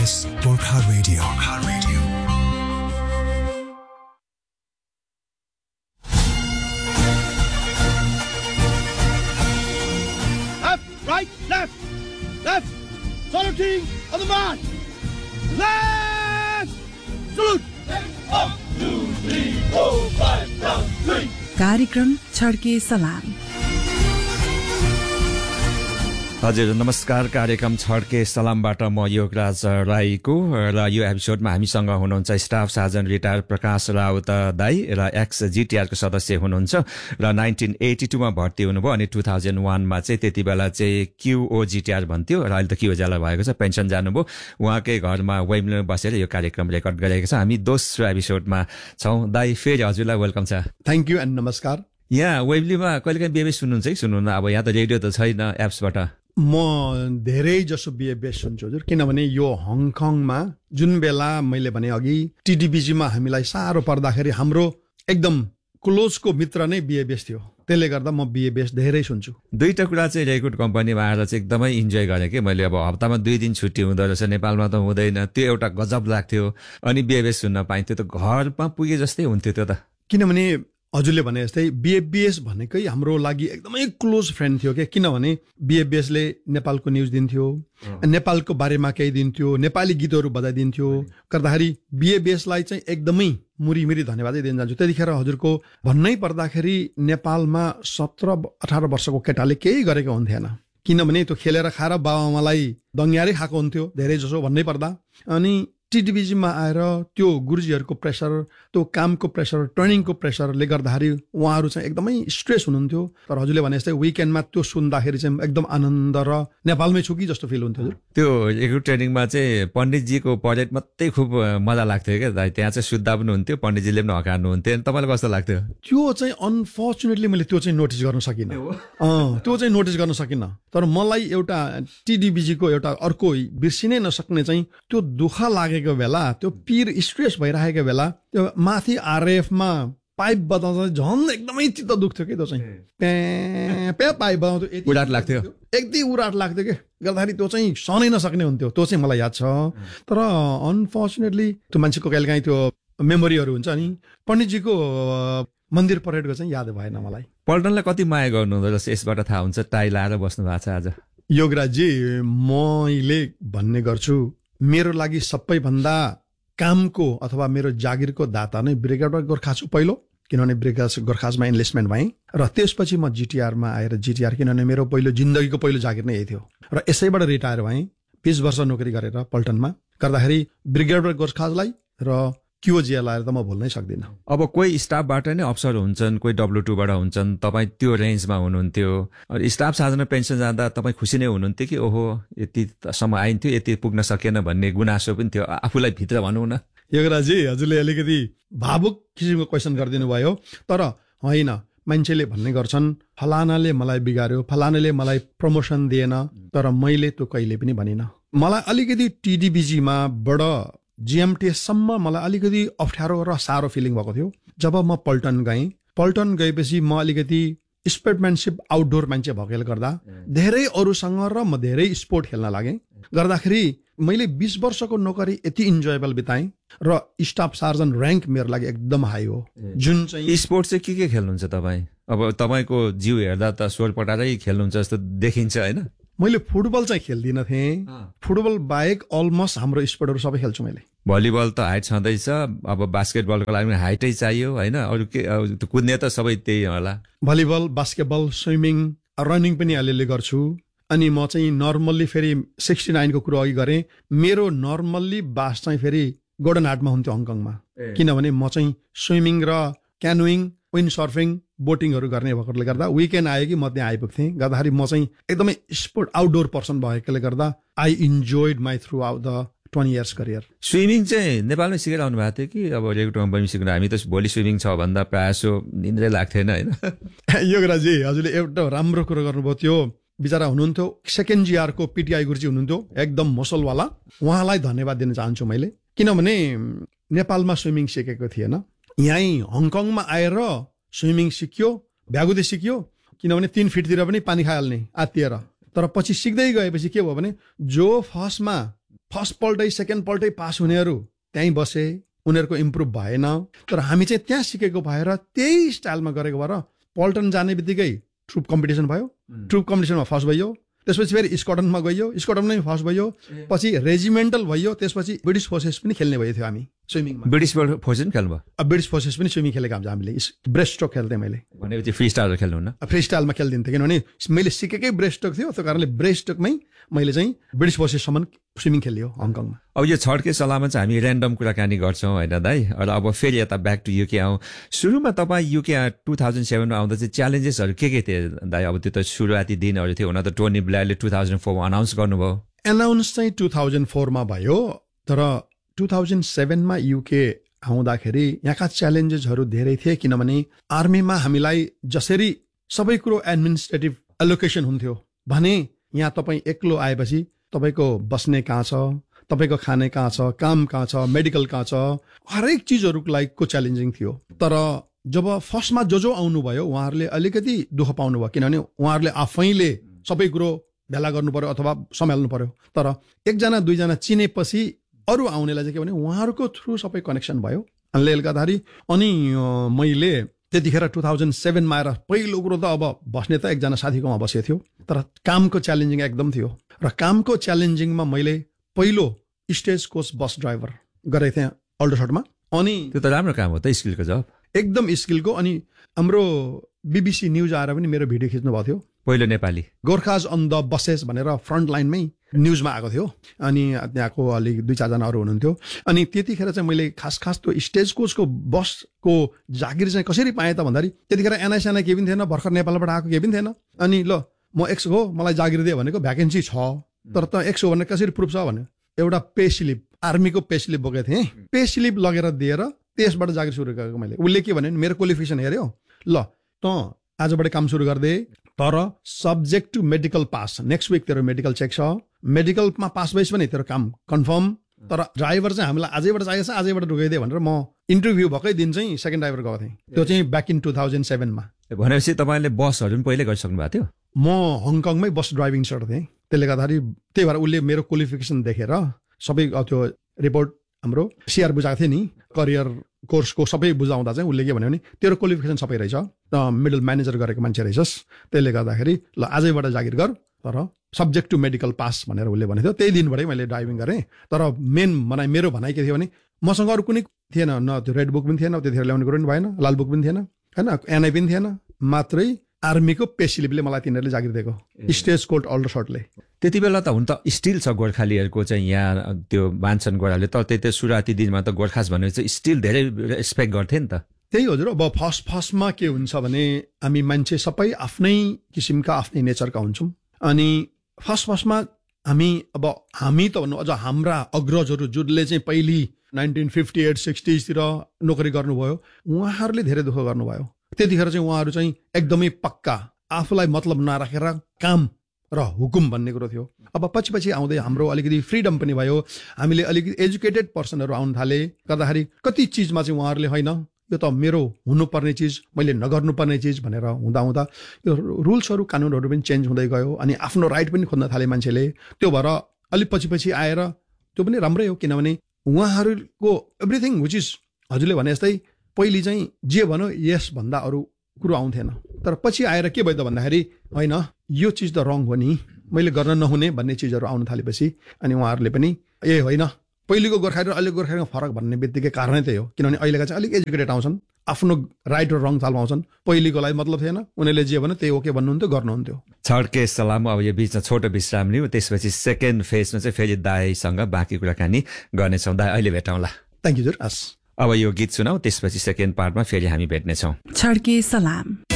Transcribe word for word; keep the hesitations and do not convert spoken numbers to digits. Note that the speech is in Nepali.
is Gorkha Radio. Gorkha Radio. Left, right, left, left. Saluting on the march. Left. Salute. One, two, three, four, five, down, three. कार्यक्रम छड्के सलाम। हजुर नमस्कार। कार्यक्रम छड्के सलामबाट म योगराज राईको र यो एपिसोडमा हामीसँग हुनुहुन्छ स्टाफ सार्जन रिटायर प्रकाश राउत दाई र एक्स जिटिआरको सदस्य हुनुहुन्छ र नाइन्टिन एटी टूमा भर्ती हुनुभयो अनि टू थाउजन्ड वानमा चाहिँ त्यति बेला चाहिँ क्युओ जिटिआर भन्थ्यो र अहिले त क्युओ ज्याला भएको छ, पेन्सन जानुभयो। उहाँकै घरमा वेबमा बसेर यो कार्यक्रम रेकर्ड गरेको छ। हामी दोस्रो एपिसोडमा छौँ। दाई फेरि हजुरलाई वेलकम छ। थ्याङ्क यू एन्ड नमस्कार। यहाँ वेबलीमा कहिलेकाहीँ बिहेबिएस सुन्नुहुन्छ कि सुन्नुहुन्न? अब यहाँ त रेडियो त छैन, एप्सबाट म धेरै जसो बिहेबिएस सुन्छु हजुर, किनभने यो हङकङमा जुन बेला मैले भने अघि टिडिबिजीमा हामीलाई साह्रो पर्दाखेरि हाम्रो एकदम क्लोजको मित्र नै बिहेबिएस थियो, त्यसले गर्दा म बिहेबिएस धेरै सुन्छु। दुईटा कुरा चाहिँ रेकर्ड कम्पनीमा आएर चाहिँ एकदमै इन्जोय गरेँ कि मैले। अब हप्तामा दुई दिन छुट्टी हुँदो रहेछ, नेपालमा त हुँदैन, त्यो एउटा गजब लाग्थ्यो। अनि बिहेबिएस सुन्न पाइन्थ्यो त घरमा पुगे जस्तै हुन्थ्यो त्यो त। किनभने हजुरले भने जस्तै बिहेबिएस भनेकै हाम्रो लागि एकदमै क्लोज फ्रेन्ड थियो क्या, किनभने बिहेबिएसले नेपालको न्युज दिन्थ्यो, नेपालको बारेमा केही दिन्थ्यो, नेपाली गीतहरू बजाइदिन्थ्यो, गर्दाखेरि बिहेबिएसलाई चाहिँ एकदमै मुरीमुरी धन्यवादै दिन जान्छु। त्यतिखेर हजुरको भन्नै पर्दाखेरि नेपालमा सत्र अठार वर्षको केटाले केही गरेको हुन्थेन, किनभने त्यो खेलेर खाएर बाबाआमालाई दङ्ग्यारै खाएको हुन्थ्यो धेरै जसो भन्नै पर्दा। अनि टिडिबिजीमा आएर त्यो गुरुजीहरूको प्रेसर, त्यो कामको प्रेसर, ट्रेनिङको प्रेसरले गर्दाखेरि उहाँहरू चाहिँ एकदमै स्ट्रेस हुनुहुन्थ्यो। तर हजुरले भने जस्तै विकेन्डमा त्यो सुन्दाखेरि चाहिँ एकदम आनन्द र नेपालमै छु कि जस्तो फिल हुन्थ्यो। हजुर त्यो एकको ट्रेनिङमा चाहिँ पण्डितजीको परेड मात्रै खुब मजा लाग्थ्यो क्या दाइ। त्यहाँ चाहिँ शुद्ध पनि हुन्थ्यो, पण्डितजीले पनि हकार्नुहुन्थ्यो। तपाईँलाई कस्तो लाग्थ्यो? त्यो चाहिँ अनफर्चुनेटली मैले त्यो चाहिँ नोटिस गर्न सकिनँ। अँ त्यो चाहिँ नोटिस गर्न सकिनँ। तर मलाई एउटा टिडिबिजीको एउटा अर्को बिर्सिनै नसक्ने चाहिँ त्यो दुःख लागे बेला, त्यो पीर स्ट्रेस भइरहेको बेला त्यो माथि आरएफमा पाइप बजाउँदा झन् एकदमै चित्त दुख्थ्यो कि। त्यो चाहिँ प्या प्या पाइप बजाउँथ्यो, उडाट लाग्थ्यो, यति उडाट लाग्थ्यो कि गर्दाखेरि त्यो चाहिँ सहनै नसक्ने हुन्थ्यो। त्यो चाहिँ मलाई याद छ। तर अनफर्चुनेटली त्यो मान्छेको कहिलेकाहीँ त्यो मेमोरीहरू हुन्छ। अनि पण्डितजीको मन्दिर परेडको चाहिँ याद भएन मलाई। पल्टनलाई कति माया गर्नुहुँदो रहेछ यसबाट थाहा हुन्छ। टाई लाएर बस्नु भएको छ आज। योगराजजी मैले भन्ने गर्छु, मेरो लागि सबैभन्दा कामको अथवा मेरो जागिरको दाता नै ब्रिगेड गोर्खा छु पहिलो, किनभने ब्रिगेड गोर्खाजमा इन्भेस्टमेन्ट भएँ र त्यसपछि म जिटिआरमा आएर जिटिआर, किनभने मेरो पहिलो जिन्दगीको पहिलो जागिर नै यही थियो र यसैबाट रिटायर भएँ। बिस वर्ष नोकरी गरेर पल्टनमा गर्दाखेरि ब्रिगेड गोर्खाजलाई र क्युओजिएलाई त म भुल्नै सक्दिनँ। अब कोही स्टाफबाट नै अफसर हुन्छन्, कोही डब्लु टूबाट हुन्छन्, तपाईँ त्यो रेन्जमा हुनुहुन्थ्यो। स्टाफ साझन पेन्सन जाँदा तपाईँ खुसी नै हुनुहुन्थ्यो कि ओहो यतिसम्म आइन्थ्यो, यति पुग्न सकेन भन्ने गुनासो पनि थियो आफूलाई भित्र भनौँ न? योगराजी हजुरले अलिकति भावुक किसिमको क्वेसन गरिदिनु भयो। तर होइन, मान्छेले भन्ने गर्छन् फलानाले मलाई बिगार्यो, फलानाले मलाई प्रमोसन दिएन, तर मैले त्यो कहिले पनि भनिनँ। मलाई अलिकति टिडिबिजीमा बड जिएमटिएससम्म मलाई अलिकति अप्ठ्यारो र साह्रो फिलिङ भएको थियो। जब म पल्टन गएँ, पल्टन गएपछि म अलिकति स्पोर्टम्यानसिप आउटडोर मान्छे भएकोले गर्दा धेरै अरूसँग र म धेरै स्पोर्ट खेल्न लागेँ। गर्दाखेरि मैले बिस वर्षको नोकरी यति इन्जोयबल बिताएँ र स्टाफ सार्जन ऱ्याङ्क मेरो लागि एकदम हाई हो। जुन चाहिँ स्पोर्ट चाहिँ के के खेल्नुहुन्छ तपाईँ? अब तपाईँको जिउ हेर्दा त स्वर पटारै खेल्नुहुन्छ जस्तो देखिन्छ होइन? मैले फुटबल चाहिँ खेल्दिनँ थिएँ। फुटबल बाहेक अलमोस्ट हाम्रो स्पोर्टहरू सबै खेल्छु मैले। भलिबल त हाइट छँदैछ, अब बास्केटबलको लागि हाइटै चाहियो होइन? अरू के कुद्ने त सबै त्यही होला। भलिबल, बास्केटबल, स्विमिङ, रनिङ पनि अलिअलि गर्छु। अनि म चाहिँ नर्मल्ली फेरि सिक्सटी नाइनको कुरो अघि गरेँ, मेरो नर्मल्ली बास चाहिँ फेरि गोल्डन हार्टमा हुन्थ्यो हङकङमा, किनभने म चाहिँ स्विमिङ र क्यानोइङ, विन्ड सर्फिङ, बोटिङहरू गर्ने भएकोले गर्दा विकेन्ड आयो कि म त्यहाँ आइपुग्थेँ। गर्दाखेरि म चाहिँ एकदमै स्पोर्ट आउटडोर पर्सन भएकोले गर्दा I enjoyed my through out the twenty years career. Swimming चाहिँ नेपालमै सिकेर आउनु भएको थियो कि अब रेगुलर कम्पनी सिक्नु? हामी त भोलि स्विमिङ छ भन्दा प्रायः सो निन्द्रै लाग्थेन होइन? योगराजी हजुरले एउटा राम्रो कुरो गर्नुभयो। त्यो बिचरा हुनुहुन्थ्यो सेकेन्ड जिआरको पिटिआई गुरुजी हुनुहुन्थ्यो, एकदम मसलवाला, उहाँलाई धन्यवाद दिन चाहन्छु मैले, किनभने नेपालमा स्विमिङ सिकेको थिएन। यहीँ हङकङमा आएर स्विमिङ सिक्यो, भ्यागुते सिक्यो, किनभने तीन फिटतिर पनि पानी खाइहाल्ने आत्तिएर। तर पछि सिक्दै गएपछि के भयो भने जो फर्स्टमा फर्स्ट पल्टै सेकेन्ड पल्टै पास हुनेहरू त्यहीँ बसे, उनीहरूको इम्प्रुभ भएन। तर हामी चाहिँ त्यहाँ सिकेको भएर त्यही स्टाइलमा गरेको भएर पल्टन जाने बित्तिकै ट्रुप कम्पिटिसन भयो, ट्रुप कम्पिटिसनमा फर्स्ट भयो, त्यसपछि फेरि स्क्वाड्रनमा गइयो, स्क्वाड्रनमा फर्स्ट भयो, पछि रेजिमेन्टल भयो, त्यसपछि ब्रिटिस फोर्सेस पनि खेल्ने भएको थियो हामी स्विमिङमा। British forces खेल्नुभयो? ब्रिटिस फोर्सेस पनि स्विमिङ खेलेको हुन्छ हामीले, ब्रेस्ट स्ट्रोक खेल्थेँ मैले। भनेपछि फ्री स्टाइल खेल्नुहुन्न? फ्री स्टाइलमा खेलिदिन्थेँ, किनभने मैले सिकेकै ब्रेस्ट स्ट्रोक थियो, त्यो कारणले ब्रेस्ट स्ट्रोकमै मैले चाहिँ ब्रिटिस फोर्सेससम्म स्विमिङ खेलियो हङकङमा। अब यो छड्के सल्लाहमा चाहिँ हामी ऱ्यान्डम कुराकानी गर्छौँ होइन दाइ? र अब फेरि यता ब्याक टु युके आउँ। सुरुमा तपाईँ युके टु थाउजन्ड सेभेनमा आउँदा चाहिँ च्यालेन्जेसहरू के के थिए दाइ? अब त्यो त सुरुवाती दिनहरू थियो, हुन त टोनी ब्लेयरले टु थाउजन्ड फोरमा अनाउन्स गर्नुभयो। एनाउन्स चाहिँ टु थाउजन्ड फोरमा भयो, तर टु थाउजन्ड सेभेनमा युके आउँदाखेरि यहाँका च्यालेन्जेसहरू धेरै थिए, किनभने आर्मीमा हामीलाई जसरी सबै कुरो एडमिनिस्ट्रेटिभ एलोकेसन हुन्थ्यो भने यहाँ तपाईँ एक्लो आएपछि तपाईँको बस्ने कहाँ छ, तपाईँको खाने कहाँ छ, काम कहाँ छ, मेडिकल कहाँ छ, हरेक चिजहरूको लागि को च्यालेन्जिङ थियो। तर जब फर्स्टमा जो जो आउनुभयो उहाँहरूले अलिकति दुःख पाउनुभयो, किनभने उहाँहरूले आफैले सबै कुरो भेला गर्नु पर्यो अथवा सम्हाल्नु पर्यो। तर एकजना दुईजना चिनेपछि अरू आउनेलाई चाहिँ के भने उहाँहरूको थ्रु सबै कनेक्सन भयो अनि गर्दाखेरि। अनि मैले त्यतिखेर टु थाउजन्ड सेभेनमा आएर पहिलो कुरो त अब बस्ने त एकजना साथीकोमा बसेको थियो, तर कामको च्यालेन्जिङ एकदम थियो। र कामको च्यालेन्जिङमा मैले पहिलो स्टेज कोच बस ड्राइभर गरेको थिएँ अल्डरसटमा। अनि त्यो त राम्रो काम हो त, स्किलको जब एकदम स्किलको। अनि हाम्रो बिबिसी न्युज आएर पनि मेरो भिडियो खिच्नु भएको थियो, पहिलो नेपाली गोर्खाज अन द बसेस भनेर फ्रन्ट लाइनमै न्युजमा आएको थियो। अनि त्यहाँको अलिक दुई चारजना अरू हुनुहुन्थ्यो। अनि त्यतिखेर चाहिँ मैले खास खास त्यो स्टेज कोचको बसको जागिर चाहिँ कसरी पाएँ त भन्दाखेरि त्यतिखेर एनआइसिएनआई केही पनि थिएन, भर्खर नेपालबाट आएको केही पनि थिएन। अनि ल म एक्स हो, मलाई जागिर दियो भनेको भ्याकेन्सी छ, तर त एक्स हो भने कसरी प्रुफ छ भने एउटा पे स्लिप, आर्मीको पे स्लिप बोकेको थिएँ, पे स्लिप लगेर दिएर त्यसबाट जागिर सुरु गरेको मैले। उसले के भन्यो मेरो क्वालिफिकेसन हेऱ्यो, ल त आजबाट काम सुरु गरिदिए, तर subject to medical pass, next week तेरो मेडिकल चेक छ, मेडिकलमा पास भएपछि पनि तेरो काम कन्फर्म, तर ड्राइभर चाहिँ हामीलाई आजैबाट चाहिएको छ, आजैबाट ढुकाइदिए भनेर म इन्टरभ्यू भएकै दिन चाहिँ सेकेन्ड ड्राइभर गएको थिएँ। त्यो चाहिँ ब्याक इन टु थाउजन्ड सेभेनमा। भनेपछि तपाईँले बसहरू पनि पहिल्यै गरिसक्नु भएको थियो? म हङकङमै बस ड्राइभिङ सर्ट थिएँ, त्यसले गर्दाखेरि त्यही भएर उसले मेरो क्वालिफिकेसन देखेर सबै त्यो रिपोर्ट हाम्रो सिआर बुझाएको थियो नि, करियर कोर्सको सबै बुझाउँदा चाहिँ उसले के भन्यो भने तेरो क्वालिफिकेसन सबै रहेछ, मिडल म्यानेजर गरेको मान्छे रहेछस्, त्यसले गर्दाखेरि ल आजैबाट जागिर गर, तर सब्जेक्ट टु मेडिकल पास भनेर उसले भनेको थियो। त्यही दिनबाटै मैले ड्राइभिङ गरेँ। तर मेन भनाइ मेरो भनाइ के थियो भने मसँग अरू कुनै थिएन, न त्यो रेड बुक पनि थिएन, त्यतिखेर ल्याउने कुरो पनि भएन, लाल बुक पनि थिएन होइन, एनआई पनि थिएन, मात्रै आर्मीको पेसिलिपले मलाई तिनीहरूले जागिर दिएको, स्टेज कोल्ट अल्डर सर्टले। त्यति बेला त हुन त स्टिल छ गोर्खालीहरूको चाहिँ यहाँ त्यो मान्छन् गोराले, तर त्यति सुरुवाती दिनमा त गोर्खास भनेर चाहिँ स्टिल धेरै रेस्पेक्ट गर्थे नि त। त्यही हजुर। अब फर्स्ट फर्स्टमा के हुन्छ भने हामी मान्छे सबै आफ्नै किसिमका आफ्नै नेचरका हुन्छौँ। अनि फर्स्ट फर्स्टमा हामी अब हामी त भन्नु अझ हाम्रा अग्रजहरू जुनले चाहिँ पहिली नाइन्टिन फिफ्टी एट सिक्सटिजतिर नोकरी गर्नुभयो, उहाँहरूले धेरै दुःख गर्नुभयो। त्यतिखेर चाहिँ उहाँहरू चाहिँ एकदमै पक्का, आफूलाई मतलब नराखेर काम र हुकुम भन्ने कुरो थियो। अब पछि पछि आउँदै हाम्रो अलिकति फ्रिडम पनि भयो, हामीले अलिकति एजुकेटेड पर्सनहरू आउनु थाले गर्दाखेरि कति चिजमा चाहिँ उहाँहरूले होइन यो त मेरो हुनुपर्ने चिज, मैले नगर्नुपर्ने चिज भनेर हुँदा हुँदा यो रुल्सहरू कानुनहरू पनि चेन्ज हुँदै गयो। अनि आफ्नो राइट पनि खोज्न थाले मान्छेले। त्यो भएर अलिक पछि पछि आएर त्यो पनि राम्रै हो, किनभने उहाँहरूको एभ्रिथिङ विच इज हजुरले भने जस्तै पहिले चाहिँ जे भन्यो यस भन्दा अरू कुरो आउँथेन। तर पछि आएर के भयो त भन्दाखेरि होइन यो चिज त रङ हो नि, मैले गर्न नहुने भन्ने चिजहरू आउन थालेपछि अनि उहाँहरूले पनि ए होइन पहिलेको गोर्खा र अहिलेको गोर्खाको फरक भन्ने बित्तिकै कारणै त्यही हो, किनभने अहिलेका चाहिँ अलिक एजुकेटेड आउँछन्, आफ्नो राइट र रङ चालमा आउँछन्। पहिलेकोलाई मतलब थिएन, उनीहरूले जे भन्यो त्यही ओके भन्नुहुन्थ्यो, गर्नुहुन्थ्यो। छड्के सलाम। अब यो बिचमा छोटो विश्राम लिउँ, त्यसपछि सेकेन्ड फेजमा चाहिँ फेरि दाईसँग बाँकी कुराकानी गर्नेछौँ। दाई अहिले भेटौँला। थ्याङ्क यू हजुर। हस् अब यो गीत सुनाऊ, त्यसपछि सेकेन्ड पार्टमा फेरि हामी भेट्नेछौँ। छड्के सलाम।